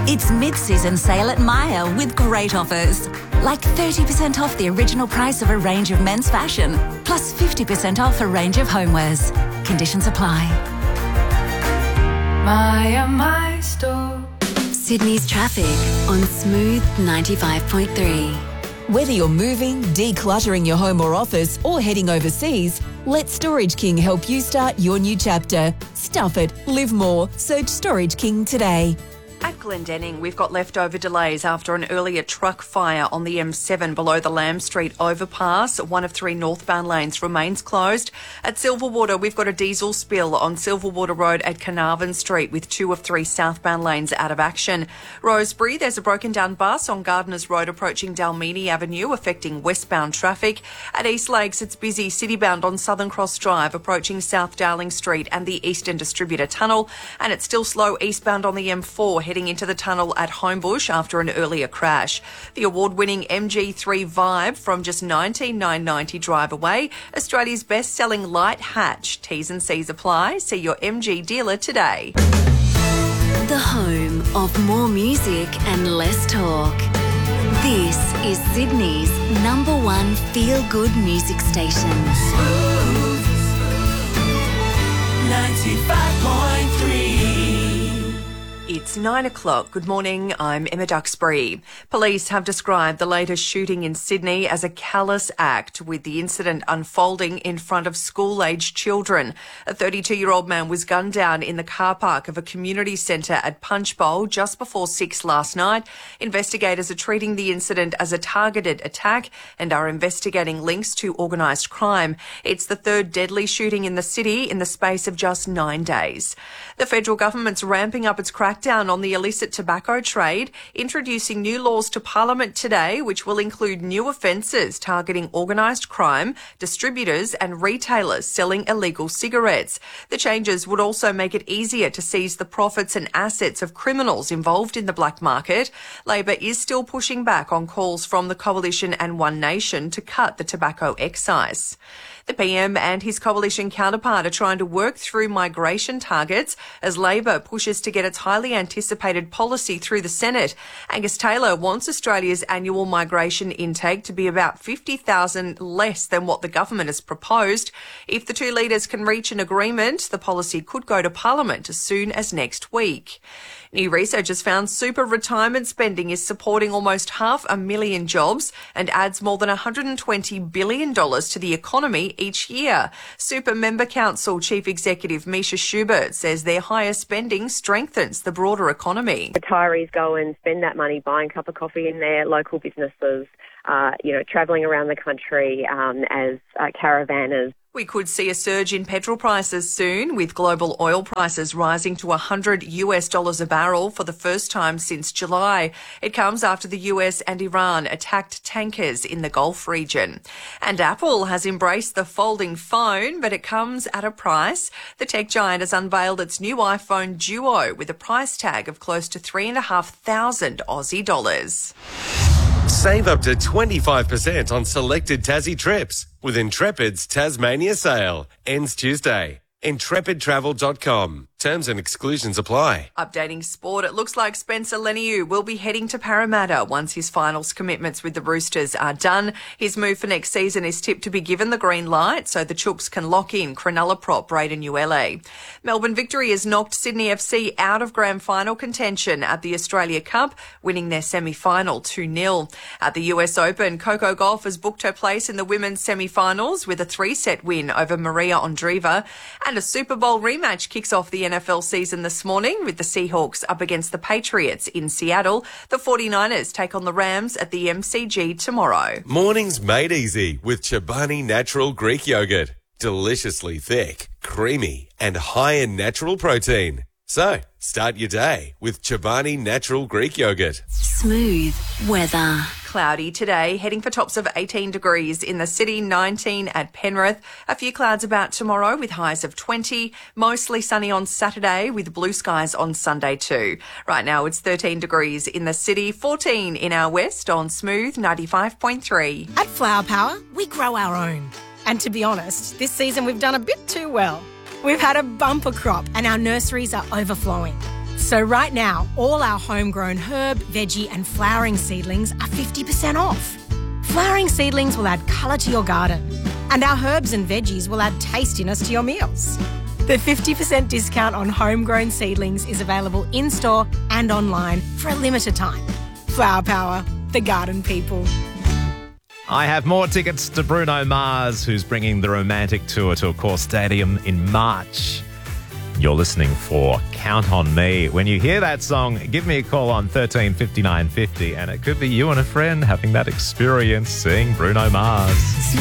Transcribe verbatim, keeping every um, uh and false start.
It's mid-season sale at Myer with great offers. Like thirty percent off the original price of a range of men's fashion, plus fifty percent off a range of homewares. Conditions apply. Myer, my store. Sydney's traffic on Smooth ninety-five point three. Whether you're moving, decluttering your home or office, or heading overseas, let Storage King help you start your new chapter. Stuff it, live more. Search Storage King today. At Glendenning, we've got leftover delays after an earlier truck fire on the M seven below the Lamb Street overpass. One of three northbound lanes remains closed. At Silverwater, we've got a diesel spill on Silverwater Road at Carnarvon Street with two of three southbound lanes out of action. Rosebery, there's a broken down bus on Gardeners Road approaching Dalmini Avenue, affecting westbound traffic. At East Lakes, it's busy citybound on Southern Cross Drive approaching South Darling Street and the Eastern Distributor Tunnel. And it's still slow eastbound on the M four heading into the tunnel at Homebush after an earlier crash. The award-winning M G three Vibe from just nineteen thousand nine hundred ninety drive away, Australia's best-selling light hatch. T's and C's apply. See your M G dealer today. The home of more music and less talk. This is Sydney's number one feel-good music station. Smooth ninety-five point three. It's nine o'clock. Good morning. I'm Emma Duxbury. Police have described the latest shooting in Sydney as a callous act, with the incident unfolding in front of school-aged children. A thirty-two-year-old man was gunned down in the car park of a community centre at Punchbowl just before six last night. Investigators are treating the incident as a targeted attack and are investigating links to organised crime. It's the third deadly shooting in the city in the space of just nine days. The federal government's ramping up its crackdown on the illicit tobacco trade, introducing new laws to Parliament today, which will include new offences targeting organised crime, distributors and retailers selling illegal cigarettes. The changes would also make it easier to seize the profits and assets of criminals involved in the black market. Labor is still pushing back on calls from the Coalition and One Nation to cut the tobacco excise. The P M and his coalition counterpart are trying to work through migration targets as Labor pushes to get its highly anticipated policy through the Senate. Angus Taylor wants Australia's annual migration intake to be about fifty thousand less than what the government has proposed. If the two leaders can reach an agreement, the policy could go to Parliament as soon as next week. New research has found super retirement spending is supporting almost half a million jobs and adds more than one hundred twenty billion dollars to the economy each year. Super Member Council Chief Executive Misha Schubert says their higher spending strengthens the broader economy. Retirees go and spend that money buying a cup of coffee in their local businesses, uh, you know, travelling around the country um, as uh, caravanners. We could see a surge in petrol prices soon, with global oil prices rising to one hundred US dollars a barrel for the first time since July. It comes after the U S and Iran attacked tankers in the Gulf region. And Apple has embraced the folding phone, but it comes at a price. The tech giant has unveiled its new iPhone Duo with a price tag of close to three and a half thousand Aussie dollars. Save up to twenty-five percent on selected Tassie trips with Intrepid's Tasmania sale. Ends Tuesday. intrepid travel dot com. Terms and exclusions apply. Updating sport, it looks like Spencer Leniu will be heading to Parramatta once his finals commitments with the Roosters are done. His move for next season is tipped to be given the green light so the Chooks can lock in Cronulla prop Braden Uele. Melbourne Victory has knocked Sydney F C out of grand final contention at the Australia Cup, winning their semi-final two nil. At the U S Open, Coco Gauff has booked her place in the women's semi-finals with a three-set win over Maria Andreeva. And a Super Bowl rematch kicks off the N F L season this morning with the Seahawks up against the Patriots in Seattle. The forty-niners take on the Rams at the M C G tomorrow. Mornings made easy with Chobani Natural Greek Yogurt. Deliciously thick, creamy and high in natural protein. So, start your day with Chobani Natural Greek Yogurt. Smooth weather. Cloudy today, heading for tops of eighteen degrees in the city, nineteen at Penrith. A few clouds about tomorrow with highs of twenty. Mostly sunny on Saturday with blue skies on Sunday too. Right now it's thirteen degrees in the city, fourteen in our west on Smooth ninety-five point three. At Flower Power, we grow our own. And to be honest, this season we've done a bit too well. We've had a bumper crop and our nurseries are overflowing. So right now, all our homegrown herb, veggie and flowering seedlings are fifty percent off. Flowering seedlings will add colour to your garden, and our herbs and veggies will add tastiness to your meals. The fifty percent discount on homegrown seedlings is available in-store and online for a limited time. Flower Power, the garden people. I have more tickets to Bruno Mars, who's bringing the Romantic Tour to Accor Stadium in March. You're listening for Count on Me. When you hear that song, give me a call on thirteen fifty-nine fifty, and it could be you and a friend having that experience seeing Bruno Mars.